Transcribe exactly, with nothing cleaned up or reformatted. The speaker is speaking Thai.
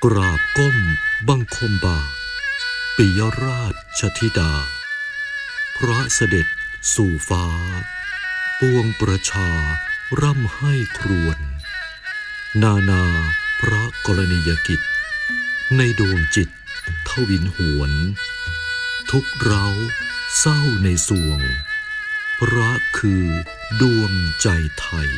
กราบก้มบังคมบาทปิยราชธิดาพระเสด็จสู่ฟ้าปวงประชาร่ำให้ครวญนานาพระกรณียกิจในดวงจิตทวินหวนทุกเร้าเศร้าในสวงพระคือดวงใจไทย